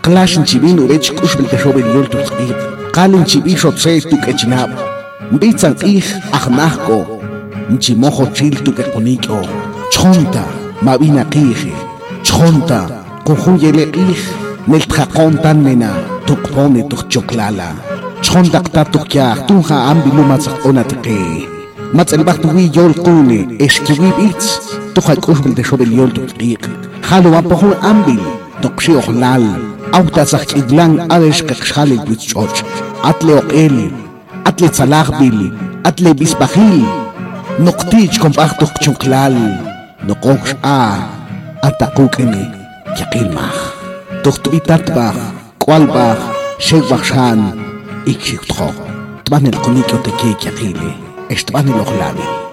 Clash chibin urech kushbil de shovel yol tu skit. Kalin chibi shot se tu kechinab. Bitzan ich ahnahko. Nchimojo chil tu keponikyo. Chonta mabina kije. Chonta kujuyele ich. Nel tjakontan nena tukpone tukchoklala. Chonta ktatukya tunja ambilu matzak onatke. Matzelbach tu yol kune eskiwi bits. Tuja kushbil de shovel yol tu skit. Halo apohol ambil. Tokshi ohlal. Autazak idlan adesh kakshali bitchoch. Atle oqel. Atle tzalachbil. Atle bisbahil. Noktich kompachtok chuklal. Nokoksh atakukene. Yakilmach. Tokhtuitatbach. Kwalbach. Shekbakshan. Ikshiktho. Tban el konikyo teke yakile. Estban el ohlabi.